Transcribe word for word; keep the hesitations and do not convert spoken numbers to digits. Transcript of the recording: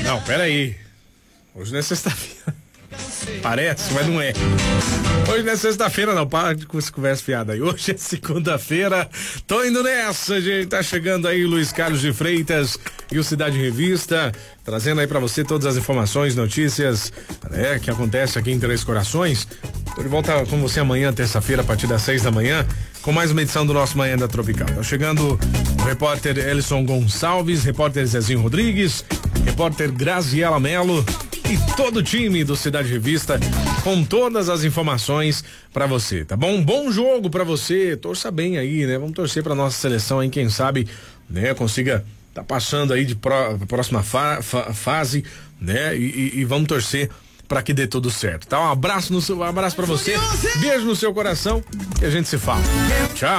Não, peraí. Hoje não é sexta-feira. Parece, mas não é. Hoje não é sexta-feira, não. Para com essa conversa fiada aí. Hoje é segunda-feira. Tô indo nessa, gente. Tá chegando aí Luiz Carlos de Freitas e o Cidade Revista, trazendo aí pra você todas as informações, notícias, né, que acontece aqui em Três Corações. Tô de volta com você amanhã, terça-feira, a partir das seis da manhã, com mais uma edição do nosso Manhã da Tropical. Tá chegando o repórter Elison Gonçalves, repórter Zezinho Rodrigues, repórter Graziela Melo e todo o time do Cidade Revista com todas as informações pra você, tá bom? Bom jogo pra você, torça bem aí, né? Vamos torcer pra nossa seleção aí, quem sabe, né, consiga tá passando aí de pró, próxima fa, fa, fase, né? E, e, e vamos torcer pra que dê tudo certo, tá? Um abraço no seu, um abraço pra você, beijo no seu coração e a gente se fala. Tchau.